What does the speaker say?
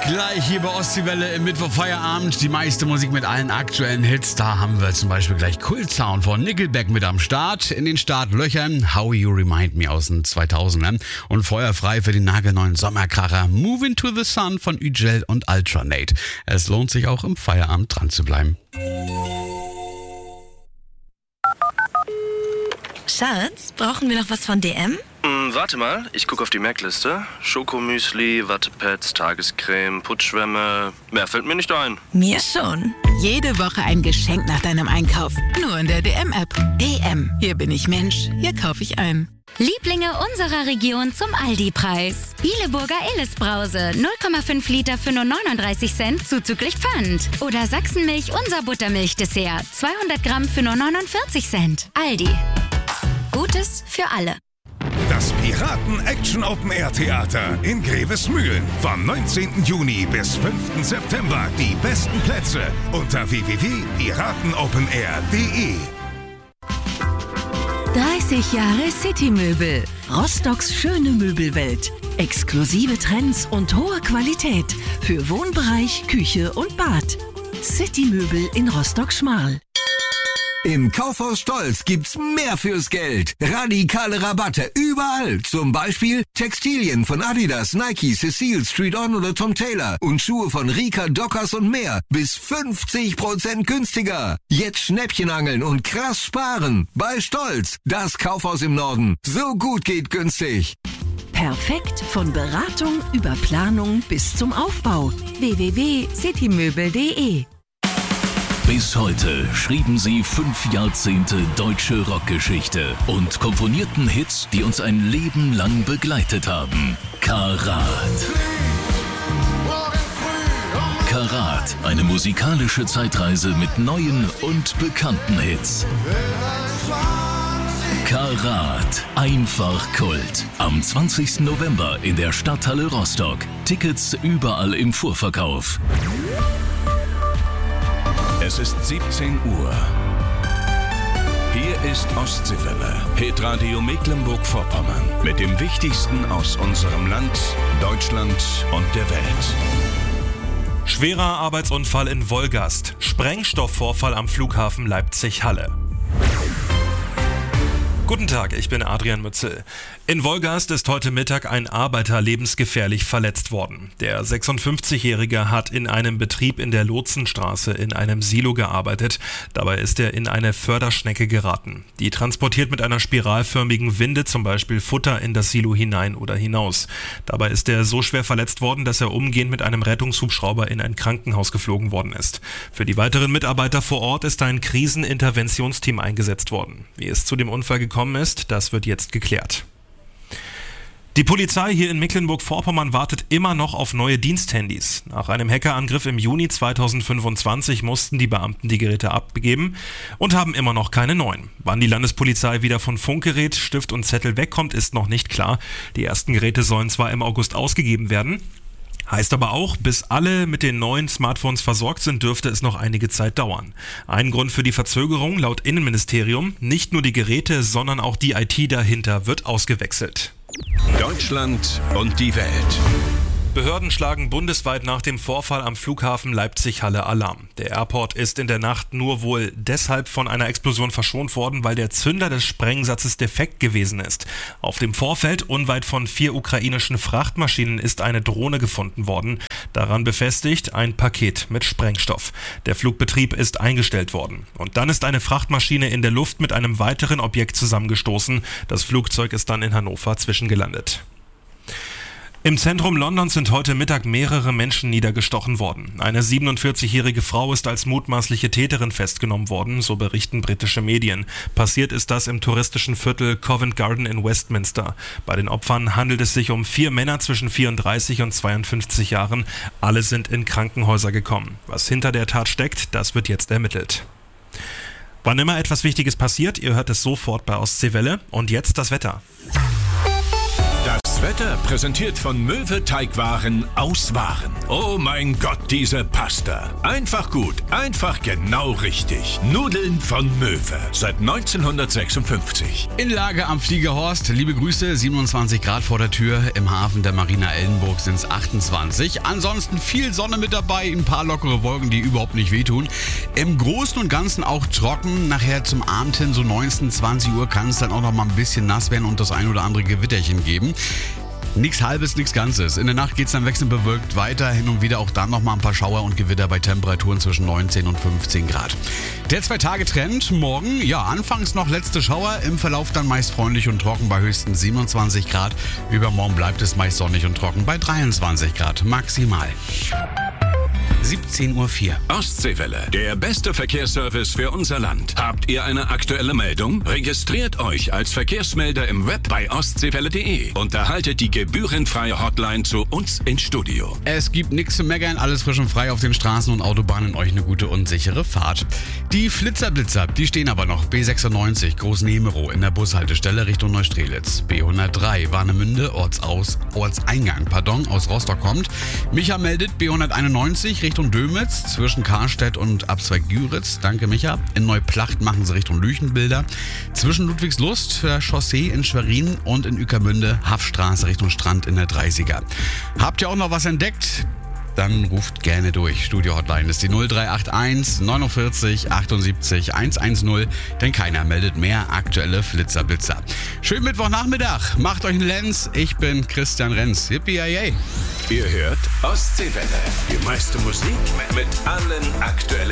Gleich hier bei Ostseewelle im Mittwochfeierabend die meiste Musik mit allen aktuellen Hits. Da haben wir zum Beispiel gleich Kult-Sound von Nickelback mit am Start. In den Startlöchern How You Remind Me aus den 2000ern. Und feuerfrei für den nagelneuen Sommerkracher Move Into the Sun von Ügel und Ultranate. Es lohnt sich auch im Feierabend dran zu bleiben. Schatz, brauchen wir noch was von DM? Warte mal, ich gucke auf die Merkliste. Schokomüsli, Wattepads, Tagescreme, Putzschwämme. Mehr fällt mir nicht ein. Mir schon. Jede Woche ein Geschenk nach deinem Einkauf. Nur in der DM-App. DM. Hier bin ich Mensch. Hier kaufe ich ein. Lieblinge unserer Region zum Aldi-Preis. Bieleburger Illes-Brause, 0,5 Liter für nur 39 Cent, zuzüglich Pfand. Oder Sachsenmilch, unser Buttermilch-Dessert, 200 Gramm für nur 49 Cent. Aldi. Gutes für alle. Das Piraten-Action-Open-Air-Theater in Grevesmühlen. Vom 19. Juni bis 5. September. Die besten Plätze unter www.piratenopenair.de. 30 Jahre City-Möbel. Rostocks schöne Möbelwelt. Exklusive Trends und hohe Qualität für Wohnbereich, Küche und Bad. City-Möbel in Rostock-Schmarl. Im Kaufhaus Stolz gibt's mehr fürs Geld. Radikale Rabatte überall. Zum Beispiel Textilien von Adidas, Nike, Cecile, Street On oder Tom Taylor. Und Schuhe von Rika, Dockers und mehr. Bis 50% günstiger. Jetzt Schnäppchen angeln und krass sparen. Bei Stolz, das Kaufhaus im Norden. So gut geht günstig. Perfekt von Beratung über Planung bis zum Aufbau. www.citymöbel.de. Bis heute schrieben sie 5 Jahrzehnte deutsche Rockgeschichte und komponierten Hits, die uns ein Leben lang begleitet haben. Karat. Karat, eine musikalische Zeitreise mit neuen und bekannten Hits. Karat, einfach Kult. Am 20. November in der Stadthalle Rostock. Tickets überall im Vorverkauf. Es ist 17 Uhr. Hier ist Ostseewelle, Hitradio Mecklenburg-Vorpommern. Mit dem Wichtigsten aus unserem Land, Deutschland und der Welt. Schwerer Arbeitsunfall in Wolgast. Sprengstoffvorfall am Flughafen Leipzig-Halle. Guten Tag, ich bin Adrian Mützel. In Wolgast ist heute Mittag ein Arbeiter lebensgefährlich verletzt worden. Der 56-Jährige hat in einem Betrieb in der Lotsenstraße in einem Silo gearbeitet. Dabei ist er in eine Förderschnecke geraten. Die transportiert mit einer spiralförmigen Winde zum Beispiel Futter in das Silo hinein oder hinaus. Dabei ist er so schwer verletzt worden, dass er umgehend mit einem Rettungshubschrauber in ein Krankenhaus geflogen worden ist. Für die weiteren Mitarbeiter vor Ort ist ein Kriseninterventionsteam eingesetzt worden. Wie es zu dem Unfall gekommen ist, das wird jetzt geklärt. Die Polizei hier in Mecklenburg-Vorpommern wartet immer noch auf neue Diensthandys. Nach einem Hackerangriff im Juni 2025 mussten die Beamten die Geräte abgeben und haben immer noch keine neuen. Wann die Landespolizei wieder von Funkgerät, Stift und Zettel wegkommt, ist noch nicht klar. Die ersten Geräte sollen zwar im August ausgegeben werden, heißt aber auch, bis alle mit den neuen Smartphones versorgt sind, dürfte es noch einige Zeit dauern. Ein Grund für die Verzögerung laut Innenministerium: nicht nur die Geräte, sondern auch die IT dahinter wird ausgewechselt. Deutschland und die Welt. Behörden schlagen bundesweit nach dem Vorfall am Flughafen Leipzig-Halle Alarm. Der Airport ist in der Nacht nur wohl deshalb von einer Explosion verschont worden, weil der Zünder des Sprengsatzes defekt gewesen ist. Auf dem Vorfeld, unweit von 4 ukrainischen Frachtmaschinen, ist eine Drohne gefunden worden. Daran befestigt ein Paket mit Sprengstoff. Der Flugbetrieb ist eingestellt worden. Und dann ist eine Frachtmaschine in der Luft mit einem weiteren Objekt zusammengestoßen. Das Flugzeug ist dann in Hannover zwischengelandet. Im Zentrum Londons sind heute Mittag mehrere Menschen niedergestochen worden. Eine 47-jährige Frau ist als mutmaßliche Täterin festgenommen worden, so berichten britische Medien. Passiert ist das im touristischen Viertel Covent Garden in Westminster. Bei den Opfern handelt es sich um 4 Männer zwischen 34 und 52 Jahren. Alle sind in Krankenhäuser gekommen. Was hinter der Tat steckt, das wird jetzt ermittelt. Wann immer etwas Wichtiges passiert, ihr hört es sofort bei Ostseewelle. Und jetzt das Wetter. Das Wetter präsentiert von Möwe Teigwaren aus Waren. Oh mein Gott, diese Pasta. Einfach gut, einfach genau richtig. Nudeln von Möwe. Seit 1956. In Lage am Fliegerhorst. Liebe Grüße, 27 Grad vor der Tür. Im Hafen der Marina Ellenburg sind es 28. Ansonsten viel Sonne mit dabei, ein paar lockere Wolken, die überhaupt nicht wehtun. Im Großen und Ganzen auch trocken. Nachher zum Abend hin, so 19, 20 Uhr, kann es dann auch noch mal ein bisschen nass werden und das ein oder andere Gewitterchen geben. Nichts Halbes, nichts Ganzes. In der Nacht geht es dann wechselnd bewölkt weiter. Hin und wieder auch dann noch mal ein paar Schauer und Gewitter bei Temperaturen zwischen 19 und 15 Grad. Der 2-Tage-Trend morgen, ja, anfangs noch letzte Schauer, im Verlauf dann meist freundlich und trocken bei höchstens 27 Grad. Übermorgen bleibt es meist sonnig und trocken bei 23 Grad maximal. 17:04 Uhr. Ostseewelle, der beste Verkehrsservice für unser Land. Habt ihr eine aktuelle Meldung? Registriert euch als Verkehrsmelder im Web bei ostseewelle.de und erhaltet die gebührenfreie Hotline zu uns ins Studio. Es gibt nichts zu meckern, alles frisch und frei auf den Straßen und Autobahnen. Euch eine gute und sichere Fahrt. Die Flitzer-Blitzer, die stehen aber noch. B96 Groß-Nemero in der Bushaltestelle Richtung Neustrelitz. B103 Warnemünde, Ortseingang, aus Rostock kommt. Micha meldet B191 Richtung Dömitz zwischen Karstedt und Abzweig Güritz. Danke, Micha. In Neuplacht machen sie Richtung Lüchenbilder. Zwischen Ludwigslust, der Chaussee in Schwerin und in Ueckermünde Haffstraße Richtung Strand in der 30er. Habt ihr auch noch was entdeckt? Dann ruft gerne durch. Studio-Hotline ist die 0381 49 78 110, denn keiner meldet mehr aktuelle Flitzer-Blitzer. Schönen Mittwochnachmittag. Macht euch einen Lenz. Ich bin Christian Renz. Yippie-yay. Ihr hört Ostseewelle. Die meiste Musik mit allen aktuellen